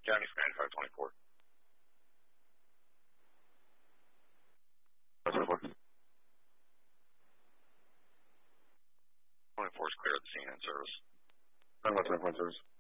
County Command 524. 524. 24 is clear of the scene in service. 911 service.